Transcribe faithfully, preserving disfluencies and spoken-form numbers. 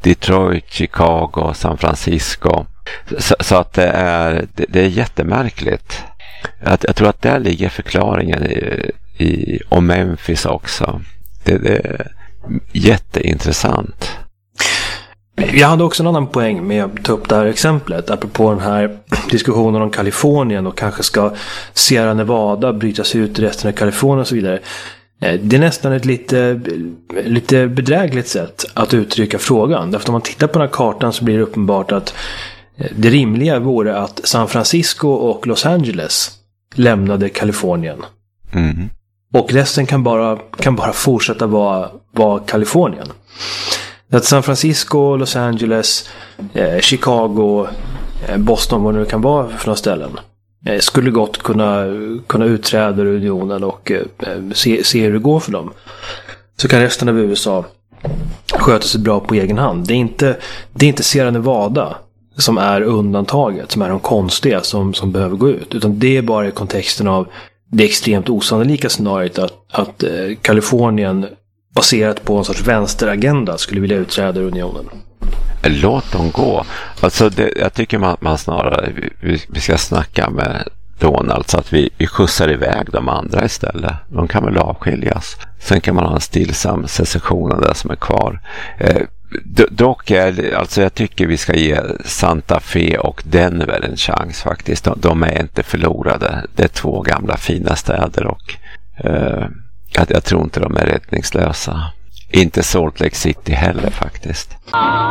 Detroit, Chicago, San Francisco. Så, så att det är, det, det är jättemärkligt. Att, jag tror att där ligger förklaringen i, i och Memphis också. Det, det är jätteintressant. Jag hade också en annan poäng med att ta upp det här exemplet apropå den här diskussionen om Kalifornien och kanske ska Sierra Nevada brytas ut i resten av Kalifornien och så vidare. Det är nästan ett lite, lite bedrägligt sätt att uttrycka frågan. Därför att om man tittar på den här kartan så blir det uppenbart att det rimliga vore att San Francisco och Los Angeles lämnade Kalifornien. Mm. Och resten kan bara, kan bara fortsätta vara, vara Kalifornien. Att San Francisco, Los Angeles, eh, Chicago, eh, Boston, vad det nu kan vara för några ställen, eh, skulle gott kunna, kunna utträda ur unionen och eh, se, se hur det går för dem. Så kan resten av U S A sköta sig bra på egen hand. Det är inte, det är inte Sierra Nevada som är undantaget, som är de konstiga som, som behöver gå ut. Utan det är bara i kontexten av det extremt osannolika scenariot att, att eh, Kalifornien baserat på en sorts vänsteragenda skulle vilja utträda ur unionen. Låt dem gå. Alltså det, jag tycker man, man snarare vi, vi ska snacka med Donald så att vi, vi skjutsar iväg de andra istället. De kan väl avskiljas. Sen kan man ha en stillsam secession där som är kvar. Eh, d- dock är alltså jag tycker vi ska ge Santa Fe och Denver en chans faktiskt. De, de är inte förlorade. Det är två gamla fina städer och eh, jag, jag tror inte de är räddningslösa. Inte Salt Lake City heller faktiskt.